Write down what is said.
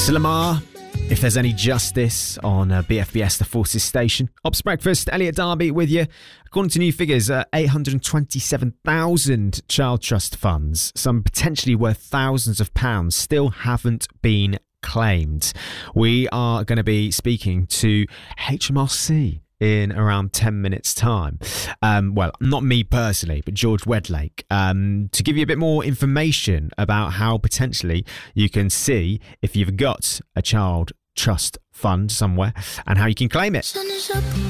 To Lamar, If There's Any Justice on BFBS, the Forces Station. Ops Breakfast, Elliot Darby with you. According to new figures, 827,000 child trust funds, some potentially worth thousands of pounds, still haven't been claimed. We are going to be speaking to HMRC in around 10 minutes' time. Well, not me personally, but George Wedlake, to give you a bit more information about how potentially you can see if you've got a child trust fund somewhere and how you can claim it.